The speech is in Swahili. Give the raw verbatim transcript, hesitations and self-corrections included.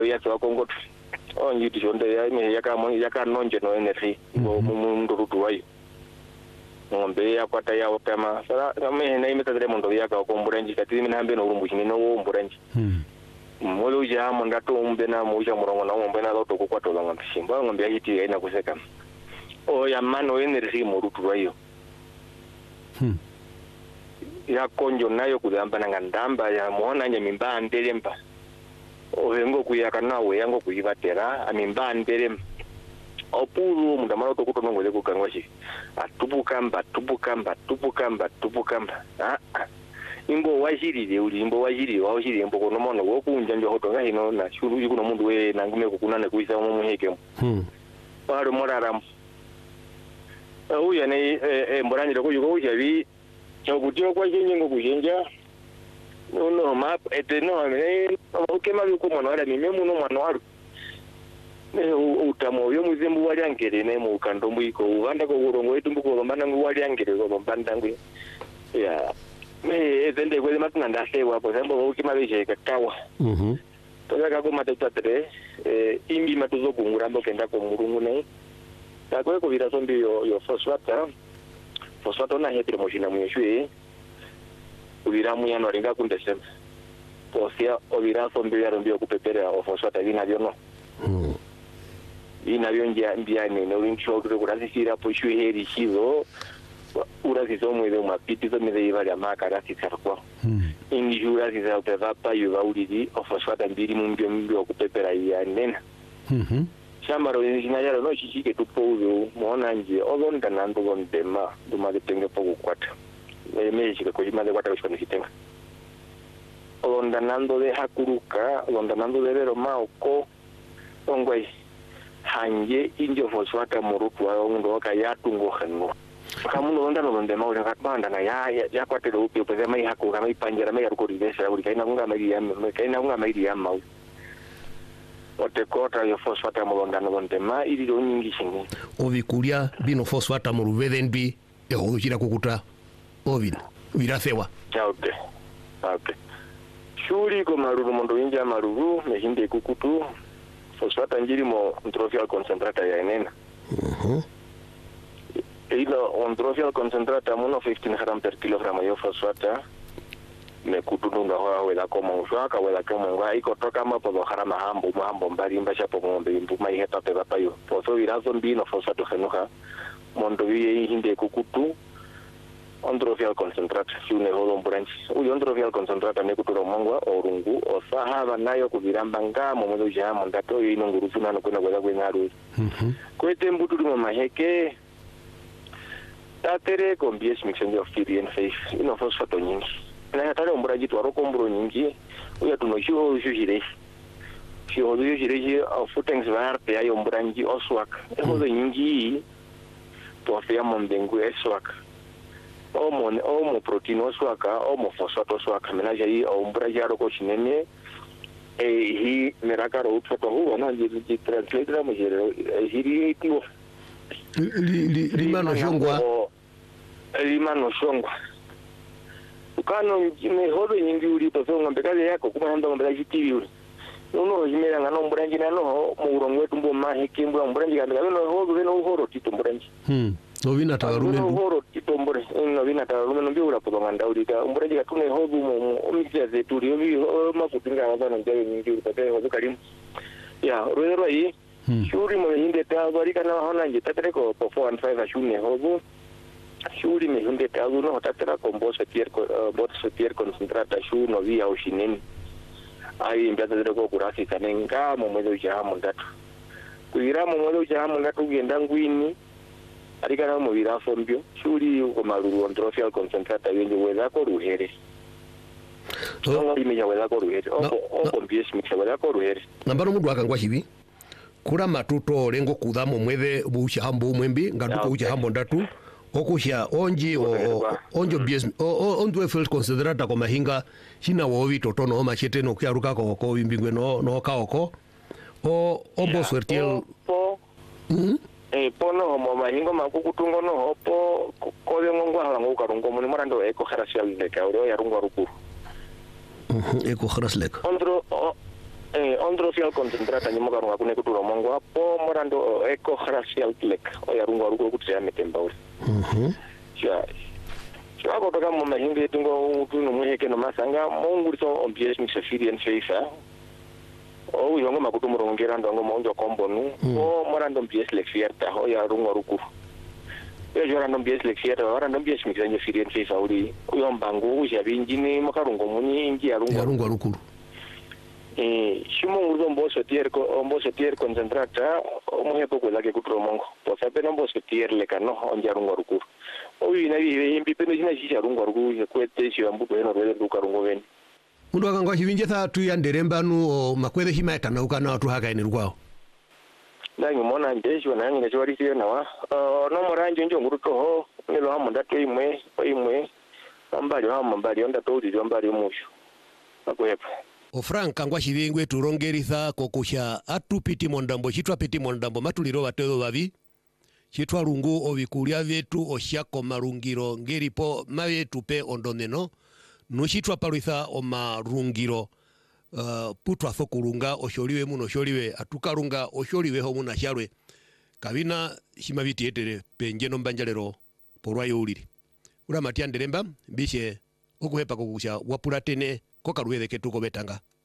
ya twa kongo onyi tishonde ya me yaka yaka nonje no energy ngo mundu rutuwayo ngombe ya kwata ya opema sala kame na imeta dre mondo ya ka komburenji kati mina hambe no rumbushini no umburenji mm molo ja monda to umbe na moja murongo na ngombe na to kwata lo ngombe shimba ngombe yiti ina kuseka o ya mano energy mu rutuwayo mm ya konjo nayo kudamba na ngandamba ya muona nya mimba anderemba ohengo kuyaka nawe yango kuyibatera amimba anderemba opuru mudamara to kutono ngole kukangwashi atubukamba tubukamba tubukamba tubukamba ah imbo wajirire uli imbo wajiri wajiri imbo kono mono wokunja njo hoto ngahino na shuru yuko mundu we nangume kukunana kuisa mu muheke hmm baro morara uya ne e mborani ko yuko ujabi chokutio kwa jengo kujenja no no map eteno ne okema yuko mono ala mime muno mwana waru ne utamo yo muzembu wali angere ne mu kandombu iko uganda ko urongo wetu mbuko lombana ngu wali angere ko lombanda ngwe ya me ezende kwele matuna ndasewa hapo sambo ukima beje kakawa mhm toka ko matata tre eh imbi matuzo kunguramba kenda ko murungu ne takwe ko vira sombi yo yo fosfata fosfata na hetri moshina muyeshwe ubira muyano ringa kundesema posia obira sombi ya rombio kupepera ofosfata vina byono mhm ina byonja mbiane no wincho kure kurasishira poshu heri shizo urasizo mweze mapiti zo meze ibali amaka rasisarwa mm indi jura siza utevapa yuva ulidi ofosfata mbiri mumbio mbio kupepera ya nena mhm shamaro injinayaro no chichike tupozo muona nje olonda nando gondema duma getenge poku kwata meme chike ko jimade kwata ko nishitenga olonda nando de hakuruka olonda nando de rero maoko ongwai hanje injo fosfata murutu wa ndo ka yatungo khano kamuno onda no ndema uri katbanda na ya ya kwatelo upi pese mai haku kama ipanjera mai arukori desa uri kaina kunga mai ya kaina kunga mai ya mau ote kota yo fosfata mulonda no ndema iri do nyingi shingi ovikulia bino fosfata mu ruvedenbi e hochira kukuta ovin virasewa chaute okay shuri ko maruru mondo inja maruru mehinde kukutu fosfata njiri mo ondrofial concentrata ya enena mhm ilo ondrofial concentrata muno fifteen gram per kilogram yo fosfata me kutunga hoa wela koma uswaka wela koma ngwa iko toka mapo do harama hambo mambo mbali mbasha po ngombe imbu mai heta te bapayo foso irazo mbino fosfato genuha mondo vie hinde kukutu ondrofial concentrata shune holo branch uyo ondrofial concentrata ne kuturo mongwa orungu osahaba nayo kubiramba ngamo modo jamo ndato ino ngurufuna no kwena kwela kwenaru mhm kwete mbuturu mu maheke tatere kombies mixing of T D N five ino fosfato nyingi na hatari omburaji twaro kombro nyingi uya tuno sho shujire sho do shujire afutengs varte ayo omburaji oswak eho do nyingi to afia mondengu eswak omo omo protein oswaka omo fosfato oswaka menaje yi omburaji aro ko chinene e hi merakaro utfoto huwa na ji translate la mujere hiri tiwo li li mano shongwa li mano shongwa ukano me hodo nyingi uri to so ngombe kaze yako kuma hamba ngombe jitivi uri nono jimera ngano mburanji nano mu urongo wetu mbo maheke mbo mburanji kandi no hodo beno uhoro tito mburanji hmm no vina tawarume no uhoro tito mbure no vina tawarume no biura po nganda uri ka mburanji ka tune hodo mu omikya zetu uri obi makutinga abana njaye nyingi uri pate hodo karimu ya rero yi shuri mo hinde tawa kana hona nje tatreko po four and five ashune hodo shuri me hunde tazu no tatara combo setier bot setier concentrata shu no via oshineni ai imbiata zero ko kurasi kanenga mo mwezo ja mundatu kuira mo mwezo ja mundatu genda ngwini arikana mo vira fombio shuri ko maruru ondrofial concentrata yenje weza ko ruhere to ime ya weza ko ruhere o o mbies mi weza ko ruhere nambaro mudu akangwa hivi kura matuto lengo kudhamo mwethe bucha hambo mwembi ngaduko ucha hambo ndatu okusha onji o onjo bies o ondwe field considerata ko mahinga hina wovi totono o machete no kyaruka ko ko bimbingwe no no kaoko o obo swertiel mhm eh pono mo mahinga makukutungo no opo ko de ngongwa halango karungo mo morando eko gerasial de kauro ya rungo rukuru mhm eko geraslek ondro eh ondro fial concentrata nyimo karunga kune kuturo mongo apo morando eco racial click oya rungo rugo kuti ya metembauri mhm ja ja ko toka mo mahinge tungo tuno muheke no masanga mongu so obvious mix affiliate face o yongo makutumo rongera ndongo monjo kombonu o morando obvious lexierta oya rungo rugo yo jora no obvious lexierta ora no obvious mix affiliate face auri uyombango uja binjini makarungo muni ingi ya rungo rungo rugo eh shimo urdo mboso tier ko mboso tier concentrata omuhe poko lake kutromongo po sabe no mboso tier le kano onja rungo ruku oyi na bi imbi peno jina jisha rungo ruku kwete shi ambu eno rele ruka rungo wen mundu akangwa chivinje thatu ya nderembanu o makwethe himaeta na ukana watu haka ini rwao nangi mona njesho nangi ngachwari sio nawa no moranje njo nguruto ho nilo hamo ndato imwe imwe ambali hamo mbali onda todi ambali musho akwepa o Frank angwa chivingwe turongeritha kokusha atupiti mondambo chitwa piti mondambo matuliro batelo babi chitwa rungu obikulia vetu oshako marungiro ngeripo mawe tupe ondoneno nushitwa paruitha o marungiro uh, putwa thokurunga osholiwe muno osholiwe atukarunga osholiwe ho muna shalwe kabina shimabiti etere penjeno mbanjalero porwa yuliri ura matia nderemba bishe okuhepa kokusha wapulatene kokaruwele ketuko betanga